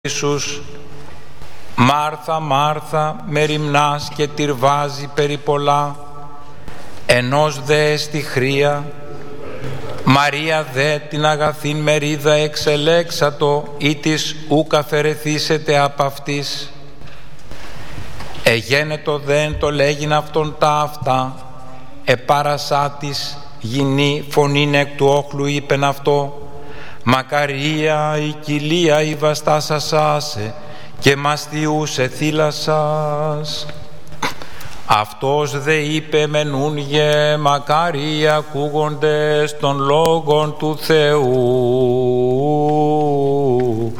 Ιησούς, Μάρθα, Μάρθα, μεριμνάς και τυρβάζει περί πολλά, ενός δε στη χρία, Μαρία δε την αγαθήν μερίδα εξελέξατο, ή της ουκ αφαιρεθήσετε απ' αυτής. Εγένετο δεν το λέγειν αυτόν τα αυτά, επάρασά της γυνή φωνήν εκ του όχλου είπεν αυτό, μακαρία η κοιλία η βαστάσας άσε και μαστιούσε θύλασας. Αυτός δε είπε μενούνγε μακάρι ακούγοντες των λόγων του Θεού.